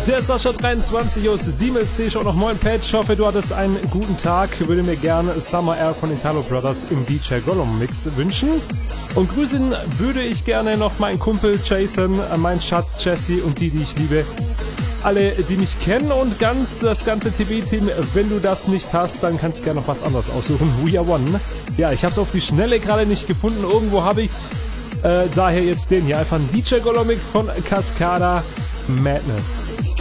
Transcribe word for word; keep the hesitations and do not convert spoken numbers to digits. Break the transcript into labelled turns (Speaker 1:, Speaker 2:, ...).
Speaker 1: Der Sascha dreiundzwanzig aus Demon C. Show noch moin Patch. Ich hoffe, du hattest einen guten Tag. Würde mir gerne Summer Air von Italo Brothers im D J Gollum Mix wünschen. Und grüßen würde ich gerne noch meinen Kumpel Jason, meinen Schatz Jesse und die, die ich liebe. Alle, die mich kennen und ganz das ganze T V-Team. Wenn du das nicht hast, dann kannst du gerne noch was anderes aussuchen. We are one. Ja, ich habe es auf die Schnelle gerade nicht gefunden. Irgendwo habe ich's. Äh, daher jetzt den hier. Einfach ein D J Gollum Mix von Cascada Madness.